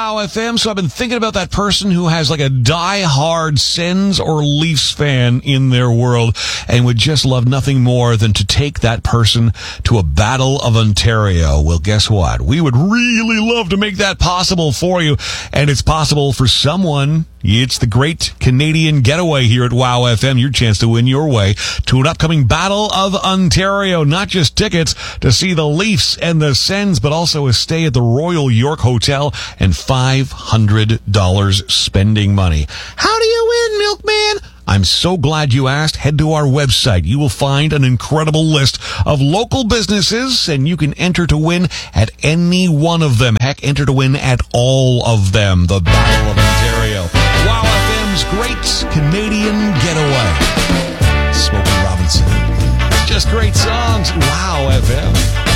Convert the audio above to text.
Wow FM. So I've been thinking about that person who has like a die-hard Sens or Leafs fan in their world and would just love nothing more than to take that person to a Battle of Ontario. Well, guess what? We would really love to make that possible for you, and it's possible for someone. It's the Great Canadian Getaway here at Wow FM. Your chance to win your way to an upcoming Battle of Ontario. Not just tickets to see the Leafs and the Sens, but also a stay at the Royal York Hotel and $500 spending money. How do you win, Milkman? I'm so glad you asked. Head to our website. You will find an incredible list of local businesses, and you can enter to win at any one of them. Heck, enter to win at all of them. The Battle of Ontario. Wow FM's Great Canadian Getaway. Smokey Robinson. Just great songs. Wow FM.